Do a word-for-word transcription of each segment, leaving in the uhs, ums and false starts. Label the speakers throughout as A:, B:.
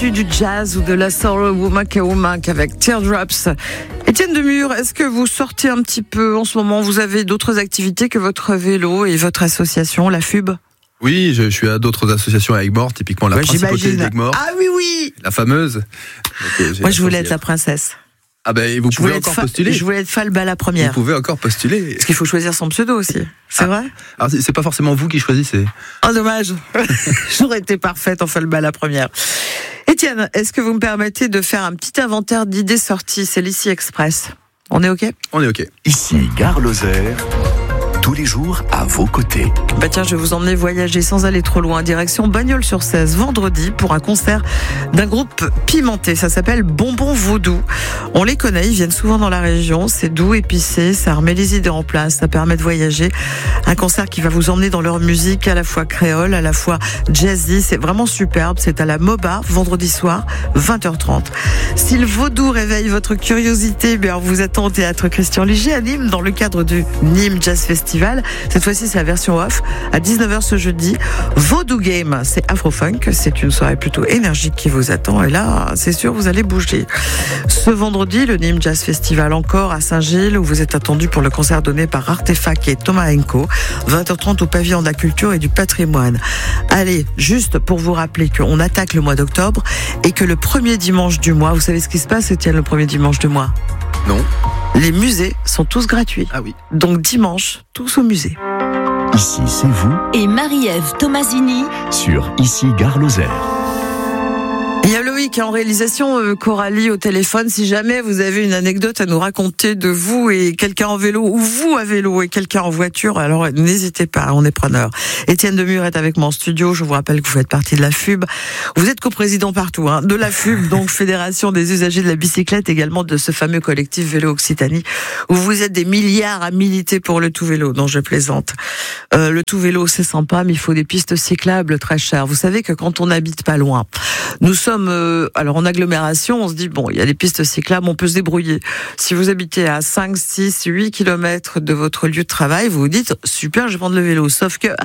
A: issu du jazz ou de la soul Womack Womack avec Teardrops. Étienne Demure, est-ce que vous sortez un petit peu en ce moment? Vous avez d'autres activités que votre vélo et votre association, la F U B?
B: Oui, je, je suis à d'autres associations à Aigues-Mortes, typiquement la
A: ouais,
B: Principauté d'Aigues-Mortes.
A: Ah oui, oui.
B: La fameuse. Donc, euh,
A: Moi, je voulais être la princesse.
B: Ah ben, vous
A: je
B: pouvez encore
A: fa-
B: postuler.
A: Je voulais être Falba la première.
B: Vous pouvez encore postuler.
A: Parce qu'il faut choisir son pseudo aussi. C'est
B: ah.
A: vrai?
B: Alors, c'est pas forcément vous qui choisissez.
A: Oh, dommage. J'aurais été parfaite en Falba la première. Étienne, est-ce que vous me permettez de faire un petit inventaire d'idées sorties? C'est l'Ici Express. On est OK?
B: On est OK.
C: Ici, Gare Lozère. Tous les jours à vos côtés.
A: Bah tiens, je vais vous emmener voyager sans aller trop loin, direction Bagnols-sur-Cèze, vendredi, pour un concert d'un groupe pimenté. Ça s'appelle Bonbon Vaudou. On les connaît, ils viennent souvent dans la région. C'est doux, épicé, ça remet les idées en place, ça permet de voyager. Un concert qui va vous emmener dans leur musique, à la fois créole, à la fois jazzy. C'est vraiment superbe. C'est à la Moba, vendredi soir, vingt heures trente. Si le vaudou réveille votre curiosité, bien, on vous attend au théâtre Christian Ligier à Nîmes, dans le cadre du Nîmes Jazz Festival. Cette fois-ci, c'est la version off. À dix-neuf heures ce jeudi, Vaudou Game, c'est Afro-Funk. C'est une soirée plutôt énergique qui vous attend. Et là, c'est sûr, vous allez bouger. Ce vendredi, le Nîmes Jazz Festival encore à Saint-Gilles, où vous êtes attendu pour le concert donné par Artefact et Thomas Henko. vingt heures trente au pavillon de la culture et du patrimoine. Allez, juste pour vous rappeler qu'on attaque le mois d'octobre et que le premier dimanche du mois, vous savez ce qui se passe, Étienne, le premier dimanche du mois?
B: Non.
A: Les musées sont tous gratuits.
B: Ah oui.
A: Donc dimanche, tous au musée.
C: Ici, c'est vous.
D: Et Marie-Ève Tomasini
C: Sur Ici, Gare Lozère.
A: Il y a Loïc en réalisation, euh, Coralie au téléphone. Si jamais vous avez une anecdote à nous raconter de vous et quelqu'un en vélo, ou vous à vélo et quelqu'un en voiture, alors n'hésitez pas, on est preneur. Étienne Demure est avec moi en studio. Je vous rappelle que vous faites partie de la F U B. Vous êtes coprésident partout, hein, de la F U B, donc Fédération des usagers de la bicyclette, également de ce fameux collectif Vélo Occitanie, où vous êtes des milliards à militer pour le tout vélo. Non, je plaisante. Euh, le tout vélo, c'est sympa, mais il faut des pistes cyclables très chères. Vous savez que quand on n'habite pas loin, nous sommes Euh, alors en agglomération, on se dit, bon, il y a des pistes cyclables, on peut se débrouiller. Si vous habitez à cinq, six, huit kilomètres de votre lieu de travail, vous vous dites, super, je vais prendre le vélo. Sauf que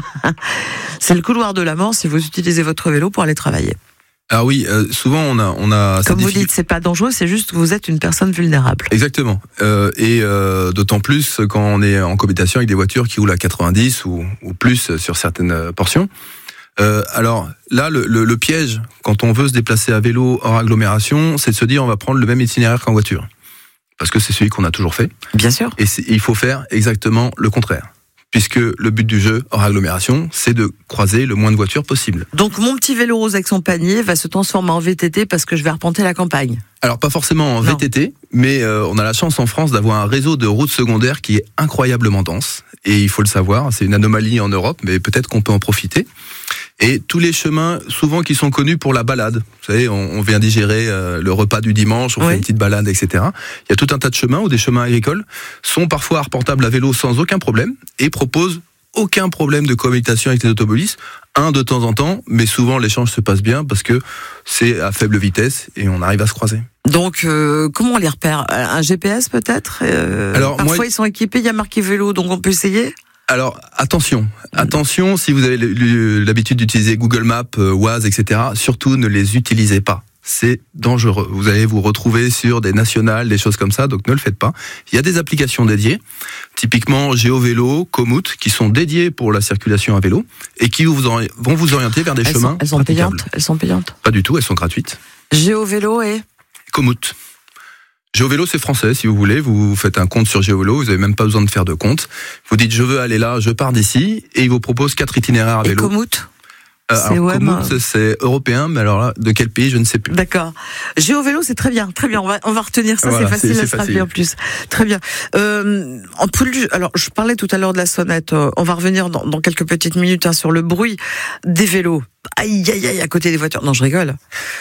A: c'est le couloir de la mort si vous utilisez votre vélo pour aller travailler.
B: Ah oui, euh, souvent on a... On a
A: Comme vous dites, c'est pas dangereux, c'est juste que vous êtes une personne vulnérable.
B: Exactement. Euh, et euh, d'autant plus quand on est en cohabitation avec des voitures qui roulent à quatre-vingt-dix ou, ou plus sur certaines portions. Euh, alors là, le, le, le piège, quand on veut se déplacer à vélo hors agglomération, c'est de se dire on va prendre le même itinéraire qu'en voiture. Parce que c'est celui qu'on a toujours fait.
A: Bien sûr.
B: Et il faut faire exactement le contraire. Puisque le but du jeu hors agglomération, c'est de croiser le moins de voitures possible.
A: Donc mon petit vélo rose avec son panier va se transformer en V T T parce que je vais arpenter la campagne.
B: Alors pas forcément en
A: Non.
B: V T T, mais euh, on a la chance en France d'avoir un réseau de routes secondaires qui est incroyablement dense. Et il faut le savoir, c'est une anomalie en Europe, mais peut-être qu'on peut en profiter. Et tous les chemins, souvent qui sont connus pour la balade. Vous savez, on, on vient digérer euh, le repas du dimanche, on
A: oui.
B: fait une petite balade, et cetera. Il y a tout un tas de chemins où des chemins agricoles sont parfois arpentables à vélo sans aucun problème et proposent aucun problème de cohabitation avec les automobilistes. Un de temps en temps, mais souvent l'échange se passe bien parce que c'est à faible vitesse et on arrive à se croiser.
A: Donc, euh, comment on les repère? Un G P S peut-être euh,
B: Alors,
A: Parfois
B: moi,
A: ils sont équipés, il y a marqué vélo, donc on peut essayer.
B: Alors attention, attention si vous avez l'habitude d'utiliser Google Maps, Waze, et cetera. Surtout ne les utilisez pas. C'est dangereux. Vous allez vous retrouver sur des nationales, des choses comme ça, donc ne le faites pas. Il y a des applications dédiées, typiquement GeoVélo, Komoot, qui sont dédiées pour la circulation à vélo et qui vous vont vous orienter vers des
A: elles
B: chemins
A: sont, elles sont payantes. Elles sont payantes.
B: Pas du tout, elles sont gratuites.
A: GeoVélo et
B: Komoot. GeoVélo, c'est français, si vous voulez. Vous faites un compte sur GeoVélo, vous n'avez même pas besoin de faire de compte. Vous dites, je veux aller là, je pars d'ici, et il vous propose quatre itinéraires à vélo.
A: Et Komoot
B: euh,
A: c'est
B: alors,
A: web,
B: Komoot, c'est européen, mais alors là, de quel pays, je ne sais plus.
A: D'accord. GeoVélo, c'est très bien, très bien. On va, on va retenir ça,
B: Voilà,
A: c'est facile
B: c'est,
A: à
B: c'est
A: se rappeler en plus. Très bien. Euh, en plus, alors, je parlais tout à l'heure de la sonnette. On va revenir dans, dans quelques petites minutes hein, sur le bruit des vélos. Aïe, aïe, aïe, à côté des voitures. Non, je rigole.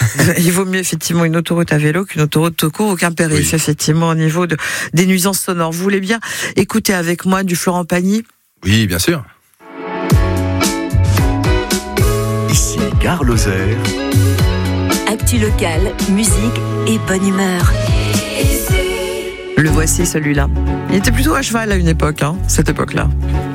A: Il vaut mieux effectivement une autoroute à vélo qu'une autoroute tout court, aucun périph', oui. Effectivement, au niveau de, des nuisances sonores. Vous voulez bien écouter avec moi du Florent Pagny?
B: Oui, bien sûr.
C: Ici, Gare Lozère.
D: Actu locale, musique et bonne humeur.
A: Le voici celui-là. Il était plutôt à cheval à une époque, hein, cette époque-là.